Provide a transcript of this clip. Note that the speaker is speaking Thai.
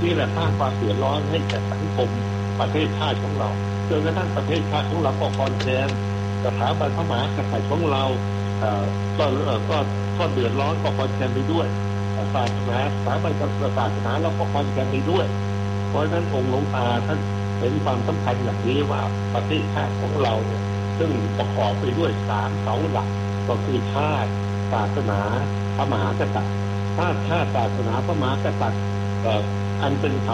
นี่แหละสร้างความเดือดร้อนให้แก่สังคมประเทศชาติของเราจนกระทั่งประเทศชาติของเราก็คลอนแคลนสถาบันพระมหากษัตริย์ของเราก็เดือดร้อนก็คลอนแคลนไปด้วยศาสนาสถาบันศาสนาเราก็คลอนแคลนไปด้วยเพราะฉะนั้นองค์หลวงตาท่านเห็นความสำคัญอย่างนี้ว่าประเทศชาติของเราเนี่ยซึ่งประกอบไปด้วย3 เสาหลักก็คือชาติศาสนาพระมหากษัตริย์ชาติศาสนาพระมหากษัตริย์อันเป็น